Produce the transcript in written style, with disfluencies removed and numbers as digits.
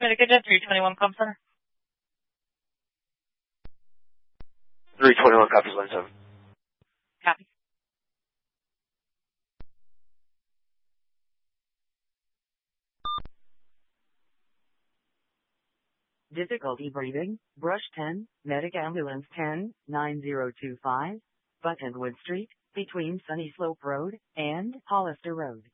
Medicaid at 321 Com Center. 321 copies line 7. Copy. Difficulty breathing, Brush 10, Medic Ambulance 10, 9025, Buttonwood Street, between Sunny Slope Road and Hollister Road.